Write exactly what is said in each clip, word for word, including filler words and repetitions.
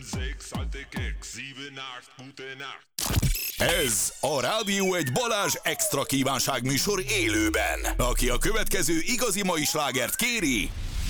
Ez a Rádió egy Balázs extra kívánság műsor élőben. Aki a következő igazi mai slágert kéri...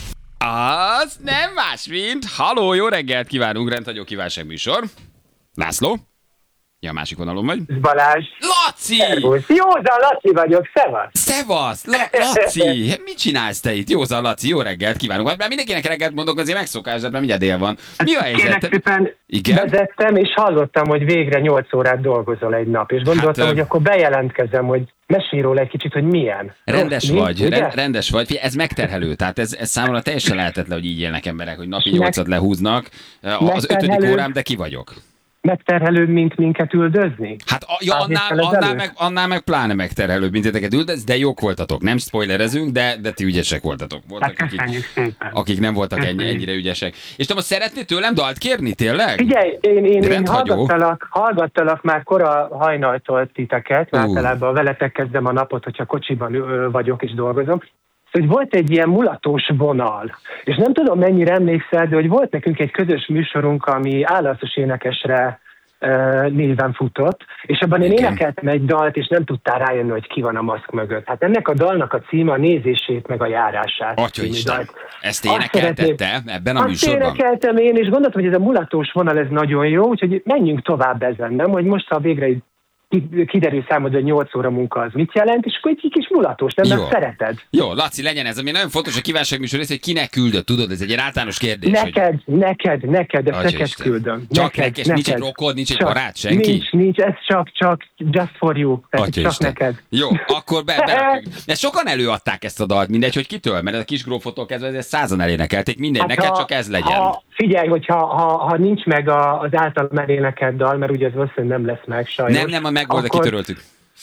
Az nem más, mint... Halló, jó reggelt kívánunk, rendhagyó kívánság műsor. László? Ja, a másik vonalon vagy? Balázs. Laci! Szervusz. Józan Laci vagyok, szevasz! Szevasz! La- Laci! Mit csinálsz te itt? Józan Laci, jó reggelt kívánunk. Mert mindenkinek reggelt mondok, azért megszokás, de már mindjárt dél van. Mi a Kérlek helyzet? szépen Igen? vezettem, és hallottam, hogy végre nyolc órát dolgozol egy nap, és gondoltam, Hát, hogy akkor bejelentkezem, hogy mesélj róla egy kicsit, hogy milyen. Rendes Rossz, vagy, mi? Ugye? rend, rendes vagy. Figyelj, ez megterhelő, tehát ez, ez számomra teljesen lehetetlen, hogy így élnek emberek, hogy napi nyolcat lehúznak. Az ötödik Megterhelő. órám, de ki vagyok. Megterhelőbb, mint minket üldözni? Hát a, ja, Pár annál, héttel annál, ezelőtt? meg, annál meg pláne megterhelőbb, mint titeket üldöz, de jók voltatok. Nem spoilerezünk, de, de ti ügyesek voltatok. Voltak, Hát köszönjük szépen. akik nem voltak ennyi, Köszönjük. ennyire ügyesek. És te most szeretnél tőlem dalt kérni, tényleg? Figyelj, én, én, én Rendhagyó. hallgattalak, hallgattalak már kora hajnaltól titeket, Ú. általában veletek kezdem a napot, hogyha kocsiban ö, vagyok és dolgozom, hogy volt egy ilyen mulatós vonal, és nem tudom mennyire emlékszel, de hogy volt nekünk egy közös műsorunk, ami állatos énekesre ö, néven futott, és abban én Igen. énekeltem egy dalt, és nem tudtál rájönni, hogy ki van a maszk mögött. Hát ennek a dalnak a címe a nézését meg a járását. Atya című Isten, dalt. ezt Azt énekelted szeretném- te ebben a Azt műsorban? énekeltem én, és gondoltam, hogy ez a mulatós vonal, ez nagyon jó, úgyhogy menjünk tovább ezen, nem? Hogy most, ha végre így ki- kiderül számodra, hogy nyolc óra munka az mit jelent, és akkor egy kis mulatós, nem? Jó. Mert szereted. Jó, Laci, legyen ez. Ami nagyon fontos a kívánságműsor rész, hogy kinek küldött, tudod, ez egy ilyen általános kérdés. hogy- Neked, neked, neked, ezt Atya neked Isten. küldöm. Csak neked, neked, nincs egy rokod, nincs egy Csak- barát, senki? Nincs, nincs, ez csak, csak just for you, ez Atya csak Isten. neked. Jó, akkor be, berakjuk. De sokan előadták ezt a dalt, mindegy, hogy kitől, mert a kis grófotól kezdve ezt százan elénekelték, mindegy, neked ha- csak ez legyen. Ha, figyelj, hogyha ha, ha nincs meg a, az általam elénekelt dal, mert ugye ez valószínűleg nem lesz meg sajnos. Nem, nem, a megvolt, akkor- kitöröltük.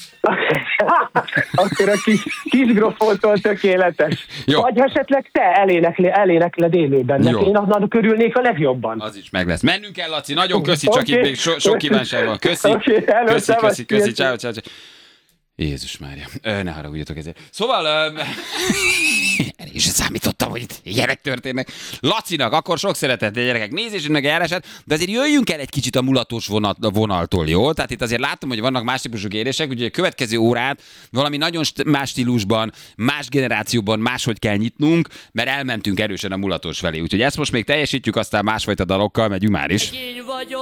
Akkor a kis, kis grofótól tökéletes. Jó. Vagy ha esetleg te elénekli, elénekled élőben, mert Jó. én annak örülnék a legjobban. Az is meg lesz. Mennünk kell, Laci, nagyon köszi, csak Oké. itt még so, sok kívánság van. Köszi, Oké, hello, köszi, szevasz, köszi, köszi, sziasztok. ciao, ciao, ciao. Jézus Mária, Ö, ne haragudjatok ezért. Szóval, öm, erre is számítottam, hogy itt ilyenek történnek. Lacinak, akkor sok szeretettel gyerekek, nézésünknek járását, de azért jöjjünk el egy kicsit a mulatos vonat, vonaltól, jó? Tehát itt azért látom, hogy vannak más típusú kérések, úgyhogy a következő órát valami nagyon st- más stílusban, más generációban máshogy kell nyitnunk, mert elmentünk erősen a mulatos felé. Úgyhogy ezt most még teljesítjük, aztán másfajta dalokkal megyünk már is.